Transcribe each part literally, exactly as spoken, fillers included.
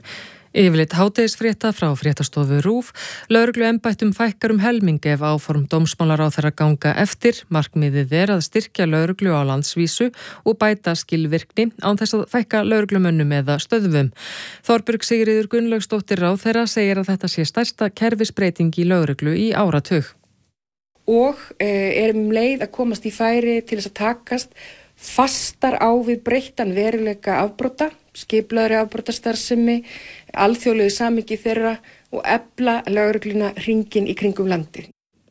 Yfirleitt hádegisfrétta frá fréttastofu RÚV. Lögregluembættum fækkar um helming ef áform dómsmálaráðherra ganga eftir. Markmiðið er að styrkja lögreglu á landsvísu og bæta skilvirkni án þess að fækka lögreglumönnum eða stöðvum. Þorbjörg Sigríður Gunnlaugsdóttir ráðherra segir að þetta sé stærsta kerfisbreyting í lögreglu í áratug. Og eh, erum leið að komast í færi til þess að takast fastar á við breyttan veruleika afbrota, skipulagðri afbrotastarfsemi, alþjóðlegu samhengi þeirra og efla lögregluna hringinn í kringum landið.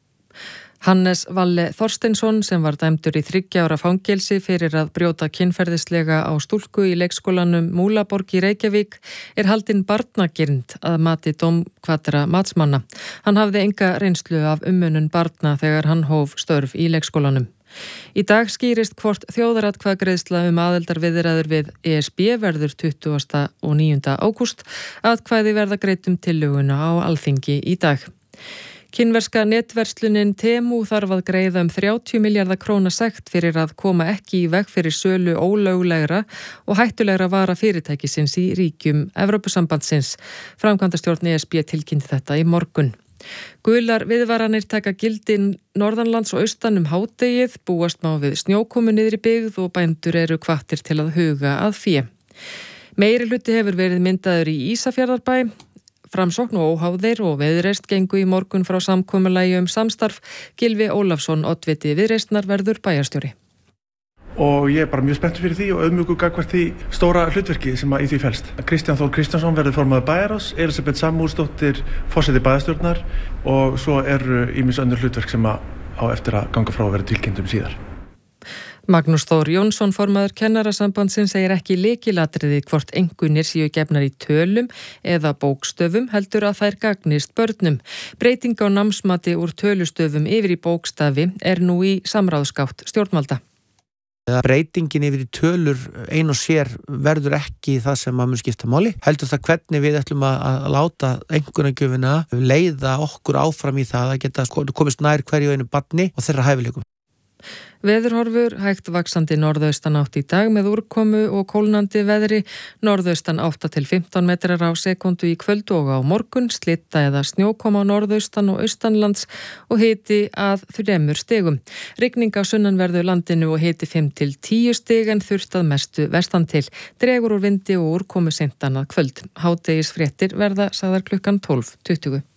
Hannes Valle Þorsteinsson sem var dæmdur í þriggja ára fangelsi fyrir að brjóta kynferðislega á stúlku í leikskólanum Múlaborg í Reykjavík er haldinn barnagirnd að mati dómkvadra matsmanna. Hann hafði enga reynslu af umönnun barna þegar hann hóf störf í leikskólanum. Í dag skýrist hvort þjóðaratkvæðagreiðsla um aðildarviðræður við E S B verður tuttugasta og níunda ágúst. Atkvæði verða greitt um tillöguna á Alþingi í dag. Kínverska netverslunin Temu þarf að greiða um þrjátíu milljarða króna sekt fyrir að koma ekki í veg fyrir sölu ólöglegra og hættulegra vara fyrirtækisins í ríkjum Evrópusambandsins. Framkvæmdastjórn E S B tilkynnti þetta í morgun. Gular viðvaranir taka gildi norðanlands og austan um hádegið, búast má við snjókomu niður í byggð og bændur eru hvattir til að huga að fé. Meiri hluti hefur verið myndaður í Ísafjarðarbæ. Framsókn og óháðir og Viðreisn gengu í morgun frá samkomulagi um samstarf. Gylfi Ólafsson, oddviti Viðreisnar, verður bæjarstjóri. Og ég er bara mjög spenntur fyrir því og auðmjúkur gagnvart því stóra hlutverki sem að í því felst. Kristján Þór Kristjánsson verður formaður bæjarráðs, Elísabet Samúelsdóttir forseti bæjarstjórnar og svo eru ýmis önnur hlutverk sem að á eftir að ganga frá að vera tilkynntum síðar. Magnús Þór Jónsson, formaður Kennarasambandsins, segir ekki lykilatriði hvort einkunnir séu gefnar í tölum eða bókstöfum, heldur að þær gagnist börnum. Breyting á námsmati úr tölustöfum yfir í bókstafi er nú í samráðsgátt stjórnvalda. Breytingin yfir í tölur ein og sér verður ekki það sem að mun skipta máli. Heldur það hvernig við ætlum að láta einkunnagjöfina leiða okkur áfram í það að geta komist nær hverju einu barni og þeirra hæfileikum. Veðurhorfur, hægt vaxandi norðaustan átt í dag með úrkomu og kólnandi veðri, norðaustan átta til fimmtán metrar á sekundu í kvöld og á morgun, slitta eða snjókoma á norðaustan og austanlands og hiti að þremur stigum. Rigning á sunnanverðu landinu og hiti fimm til tíu stig en þurft að mestu vestan til. Dregur úr vindi og úrkomu seintan að kvöld. Hádegisfréttir verða sagðar klukkan tólf tuttugu.